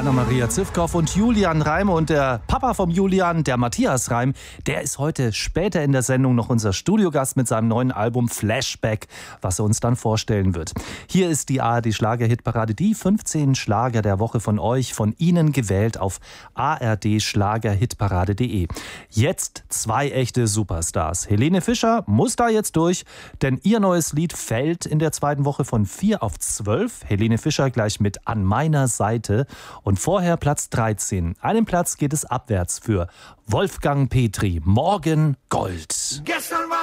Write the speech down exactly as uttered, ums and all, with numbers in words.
Anna-Maria Zivkow und Julian Reim. Und der Papa vom Julian, der Matthias Reim, der ist heute später in der Sendung noch unser Studiogast mit seinem neuen Album Flashback, was er uns dann vorstellen wird. Hier ist die A R D-Schlager-Hitparade, die fünfzehn Schlager der Woche von euch, von Ihnen gewählt auf a r d schlager-hitparade punkt de. Jetzt zwei echte Superstars. Helene Fischer muss da jetzt durch, denn ihr neues Lied fällt in der zweiten Woche von vier auf zwölf. Helene Fischer gleich mit An meiner Seite. Und vorher Platz dreizehn. Einen Platz geht es abwärts für Wolfgang Petri. Morgen Gold. Gestern war